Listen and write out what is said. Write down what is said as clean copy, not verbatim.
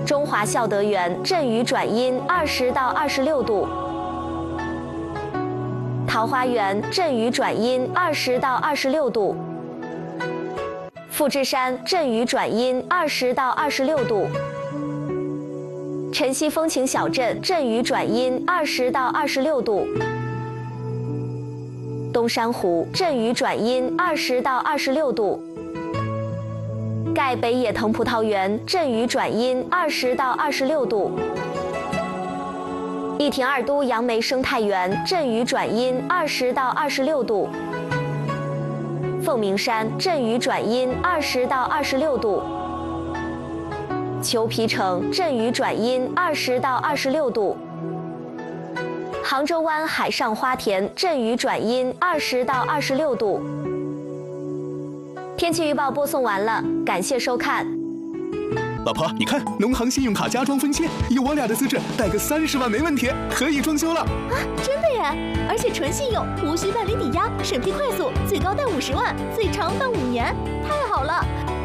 中华孝德园阵雨转阴20到26度。桃花源阵雨转阴20到26度。富士山阵雨转阴20到26度。晨曦风情小镇阵雨转阴20到26度。东山湖阵雨转阴20到26度。盖北野藤葡萄园阵雨转阴20到26度。义亭二都杨梅生态园阵雨转阴20到26度。凤鸣山阵雨转阴20到26度。裘皮城阵雨转阴20到26度。杭州湾海上花田阵雨转阴20到26度。天气预报播送完了，感谢收看。 老婆，你看，农行信用卡家装分期，以我俩的资质，贷个30万没问题，可以装修了。 啊，真的耶！而且纯信用，无需办理抵押，审批快速，最高贷50万，最长办5年，太好了！